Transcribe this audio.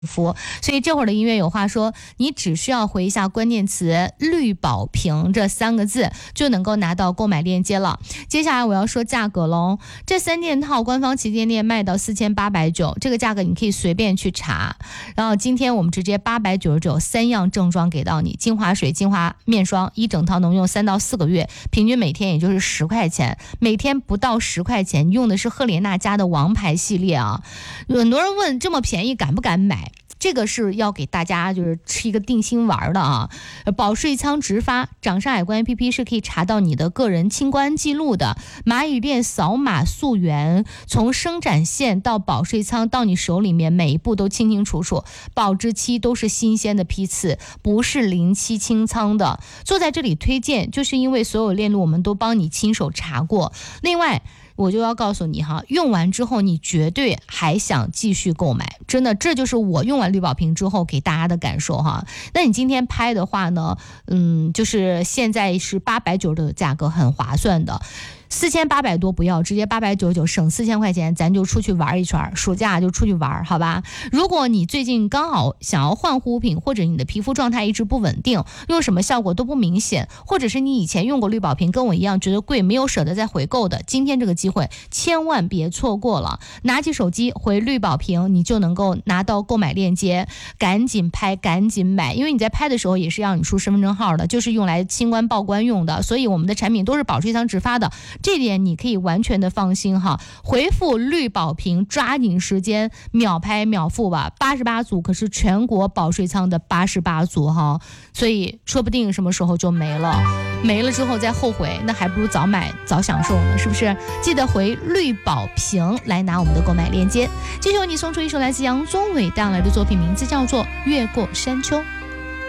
服，所以这会儿的音乐有话说，你只需要回一下关键词绿宝瓶这3个字就能够拿到购买链接了。接下来我要说价格喽，这3件套官方旗舰店卖到4890，这个价格你可以随便去查。然后今天我们直接899，3样正装给到你，精华水、精华面霜一整套能用3到4个月，平均每天也就是10块钱，每天不到10块钱，用的是赫莲娜家的王牌系列啊。很多人问这么便宜敢不敢买？这个是要给大家就是吃一个定心丸的啊！保税仓直发，掌上海关 APP 是可以查到你的个人清关记录的，蚂蚁店扫码溯源，从生产线到保税仓到你手里面，每一步都清清楚楚，保质期都是新鲜的批次，不是临期清仓的。坐在这里推荐，就是因为所有链路我们都帮你亲手查过。另外我就要告诉你哈，用完之后你绝对还想继续购买，真的，这就是我用完绿宝瓶之后给大家的感受哈。那你今天拍的话呢，就是现在是890的价格，很划算的。4800多不要，直接899，省4000块钱，咱就出去玩一圈，暑假就出去玩，好吧？如果你最近刚好想要换护肤品，或者你的皮肤状态一直不稳定，用什么效果都不明显，或者是你以前用过绿宝瓶跟我一样觉得贵，没有舍得再回购的，今天这个机会千万别错过了。拿起手机回绿宝瓶，你就能够拿到购买链接，赶紧拍赶紧买，因为你在拍的时候也是让你输身份证号的，就是用来清关报关用的，所以我们的产品都是保税仓直发的，这点你可以完全的放心哈。回复绿宝瓶，抓紧时间秒拍秒付吧，88组可是全国保税仓的88组哈，所以说不定什么时候就没了，没了之后再后悔，那还不如早买早享受呢，是不是？记得回绿宝瓶来拿我们的购买链接。继续为你送出一首来自杨宗纬带来的作品，名字叫做《越过山丘》。